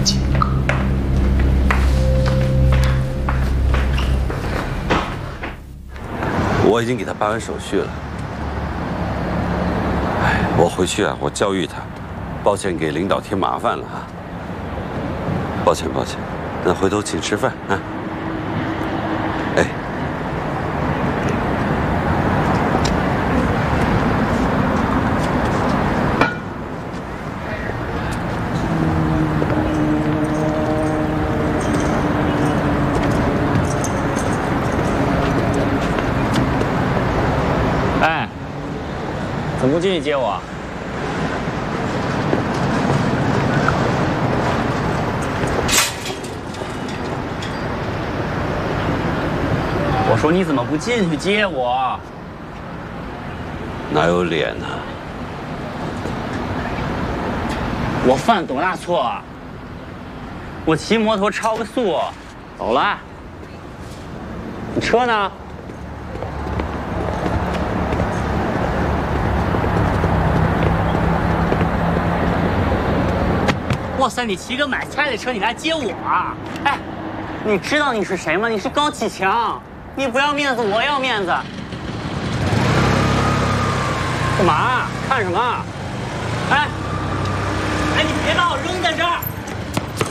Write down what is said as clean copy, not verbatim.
己。 我已经给他办完手续了。哎，我回去啊，我教育他。抱歉给领导添麻烦了啊。抱歉抱歉，那回头请吃饭啊。哎。 怎么不进去接我？我说你怎么不进去接我？ 哪有脸呢？ 我犯多大错啊？我骑摩托超个速，走了。你车呢？ 哇塞！你骑个买菜的车，你来接我啊？哎，你知道你是谁吗？你是高启强，你不要面子，我要面子。干嘛？看什么？哎，你别把我扔在这儿！